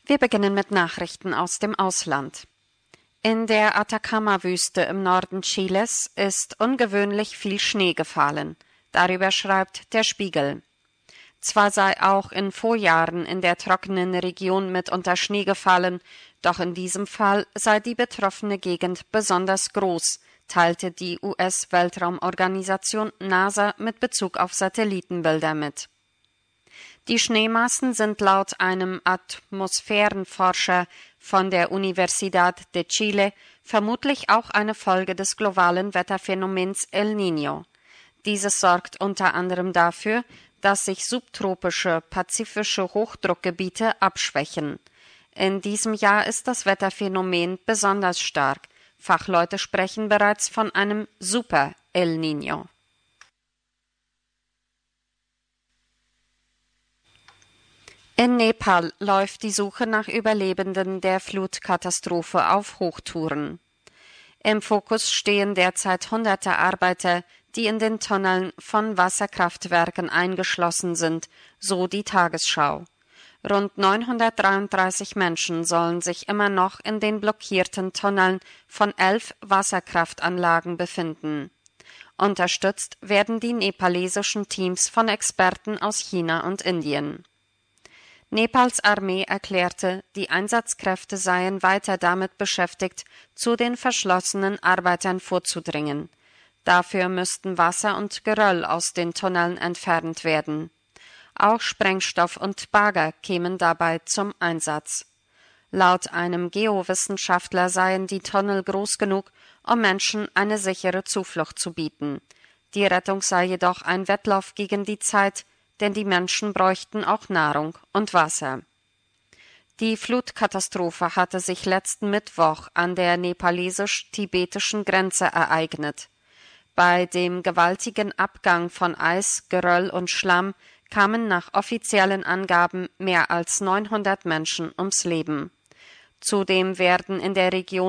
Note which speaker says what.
Speaker 1: Wir beginnen mit Nachrichten aus dem Ausland. In der Atacama-Wüste im Norden Chiles ist ungewöhnlich viel Schnee gefallen. Darüber schreibt der Spiegel. Zwar sei auch in Vorjahren in der trockenen Region mitunter Schnee gefallen, doch in diesem Fall sei die betroffene Gegend besonders groß, teilte die US-Weltraumorganisation NASA mit Bezug auf Satellitenbilder mit. Die Schneemassen sind laut einem Atmosphärenforscher von der Universidad de Chile vermutlich auch eine Folge des globalen Wetterphänomens El Niño. Dieses sorgt unter anderem dafür, dass sich subtropische pazifische Hochdruckgebiete abschwächen. In diesem Jahr ist das Wetterphänomen besonders stark. Fachleute sprechen bereits von einem Super El Niño. In Nepal läuft die Suche nach Überlebenden der Flutkatastrophe auf Hochtouren. Im Fokus stehen derzeit hunderte Arbeiter, die in den Tunneln von Wasserkraftwerken eingeschlossen sind, so die Tagesschau. Rund 933 Menschen sollen sich immer noch in den blockierten Tunneln von 11 Wasserkraftanlagen befinden. Unterstützt werden die nepalesischen Teams von Experten aus China und Indien. Nepals Armee erklärte, die Einsatzkräfte seien weiter damit beschäftigt, zu den verschlossenen Arbeitern vorzudringen. Dafür müssten Wasser und Geröll aus den Tunneln entfernt werden. Auch Sprengstoff und Bagger kämen dabei zum Einsatz. Laut einem Geowissenschaftler seien die Tunnel groß genug, um Menschen eine sichere Zuflucht zu bieten. Die Rettung sei jedoch ein Wettlauf gegen die Zeit, denn die Menschen bräuchten auch Nahrung und Wasser. Die Flutkatastrophe hatte sich letzten Mittwoch an der nepalesisch-tibetischen Grenze ereignet. Bei dem gewaltigen Abgang von Eis, Geröll und Schlamm kamen nach offiziellen Angaben mehr als 900 Menschen ums Leben. Zudem werden in der Region